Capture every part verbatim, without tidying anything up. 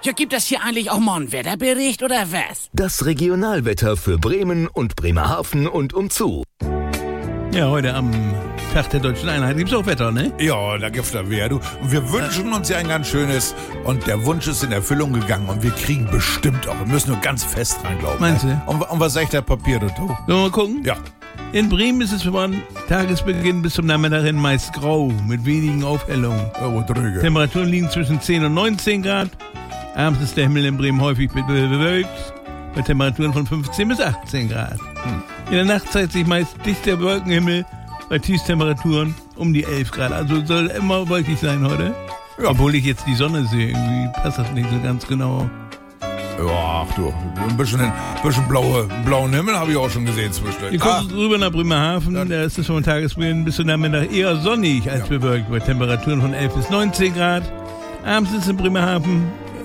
Ja, gibt es hier eigentlich auch mal einen Wetterbericht oder was? Das Regionalwetter für Bremen und Bremerhaven und umzu. Ja, heute am Tag der Deutschen Einheit gibt's auch Wetter, ne? Ja, da gibt's da wer, du. Und wir wünschen uns ja ein ganz schönes, und der Wunsch ist in Erfüllung gegangen und wir kriegen bestimmt auch. Wir müssen nur ganz fest dran glauben. Meinst ne? du? Und, und was sagt der Papier dazu? Sollen wir mal gucken? Ja. In Bremen ist es von Tagesbeginn bis zum Nachmittag hin meist grau, mit wenigen Aufhellungen. Ja, wo drüge. Temperaturen liegen zwischen zehn und neunzehn Grad. Abends ist der Himmel in Bremen häufig bewölkt, bei Temperaturen von fünfzehn bis achtzehn Grad. Hm. In der Nacht zeigt sich meist dichter Wolkenhimmel, bei Tiefstemperaturen um die elf Grad. Also soll immer wolkig sein heute. Ja. Obwohl ich jetzt die Sonne sehe, irgendwie passt das nicht so ganz genau. Ja, ach du, ein bisschen, ein bisschen blaue, blauen Himmel habe ich auch schon gesehen zwischendurch. Wir kommen rüber nach Bremerhaven, ja. Da ist es vom Tagesbeginn bis zum Nachmittag eher sonnig als ja. bewölkt, bei Temperaturen von elf bis neunzehn Grad. Abends ist es in Bremerhaven,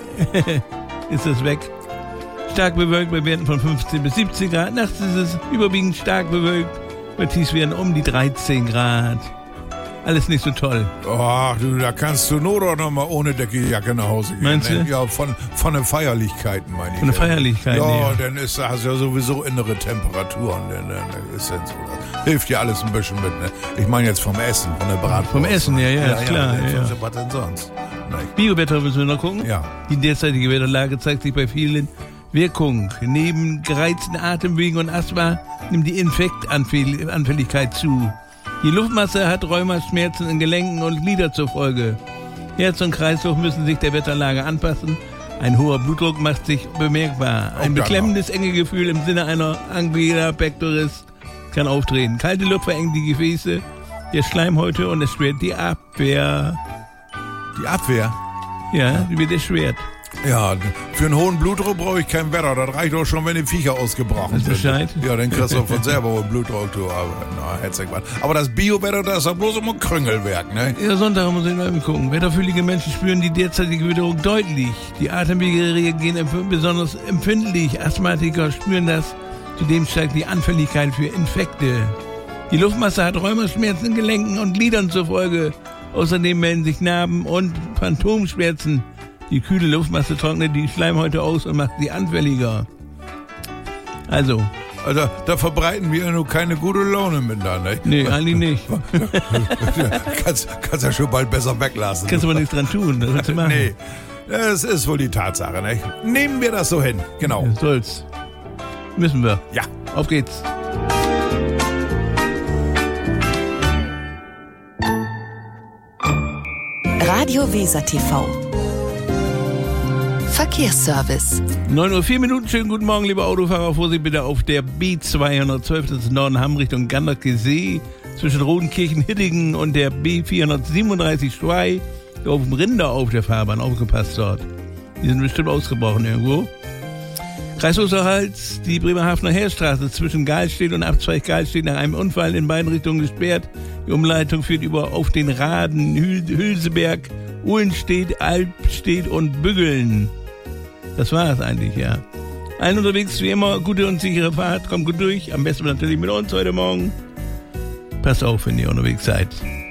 ist es weg. Stark bewölkt bei Werten von fünfzehn bis siebzehn Grad. Nachts ist es überwiegend stark bewölkt, bei Tiefstwerten um die dreizehn Grad. Alles nicht so toll. Ach du, da kannst du nur doch noch mal ohne Deckeljacke nach Hause gehen. Meinst du? Ja, von, von den Feierlichkeiten, meine ich. Von den Feierlichkeiten, ja. ja. Dann ist, hast du ja sowieso innere Temperaturen. Dann, dann ist dann so, das hilft dir alles ein bisschen mit. Ne? Ich meine jetzt vom Essen, von der Bratwurst. Vom Essen, ja, ja, ja ist klar. Ja, ja. Was denn sonst? Biowetter müssen wir noch gucken. Ja. Die derzeitige Wetterlage zeigt sich bei vielen Wirkung. Neben gereizten Atemwegen und Asthma nimmt die Infektanfälligkeit zu. Die Luftmasse hat Rheumaschmerzen in Gelenken und Glieder zur Folge. Herz und Kreislauf müssen sich der Wetterlage anpassen. Ein hoher Blutdruck macht sich bemerkbar. Ein beklemmendes Engegefühl im Sinne einer Angina pectoris kann auftreten. Kalte Luft verengt die Gefäße der Schleimhäute und erschwert die Abwehr. Die Abwehr? Ja, die wird erschwert. Ja, für einen hohen Blutdruck brauche ich kein Wetter. Das reicht auch schon, wenn die Viecher ausgebrochen sind. Bescheid? Ja, dann kriegst du von selber hohen Blutdruck. Du, aber, na, herzlich was. Aber das Biowetter, das ist ja bloß immer Krüngelwerk, ne? Ja, Sonntag muss ich mal gucken. Wetterfühlige Menschen spüren die derzeitige Witterung deutlich. Die Atemwege reagieren empf- besonders empfindlich. Asthmatiker spüren das. Zudem steigt die Anfälligkeit für Infekte. Die Luftmasse hat Rheumaschmerzen in Gelenken und Gliedern zur Folge. Außerdem melden sich Narben und Phantomschmerzen. Die kühle Luftmasse trocknet die Schleimhäute aus und macht sie anfälliger. Also. Also, da verbreiten wir nur keine gute Laune miteinander. Nee, eigentlich nicht. kannst, kannst ja schon bald besser weglassen. Kannst aber nichts dran tun. Das willst du machen. Nee, das ist wohl die Tatsache, ne? Nehmen wir das so hin. Genau. Ja, soll's. Müssen wir. Ja. Auf geht's. Radio Weser T V. Verkehrsservice. neun Uhr vier Minuten, schönen guten Morgen, liebe Autofahrer. Vorsicht bitte auf der B zweihundertzwölf, das ist Nordenham Richtung Ganderke See, zwischen Rodenkirchen-Hiddingen und der B vierhundertsiebenunddreißig Schwei, auf dem Rinder auf der Fahrbahn, aufgepasst dort. Die sind bestimmt ausgebrochen irgendwo. Kreis Osterholz, die Bremerhavener Heerstraße zwischen Gahlstedt und Abzweig Gahlstedt nach einem Unfall in beiden Richtungen gesperrt. Die Umleitung führt über auf den Raden, Hül- Hülseberg, Uhlenstedt, Albstedt und Büggeln. Das war es eigentlich, ja. Allen unterwegs wie immer, gute und sichere Fahrt, kommt gut durch. Am besten natürlich mit uns heute Morgen. Passt auf, wenn ihr unterwegs seid.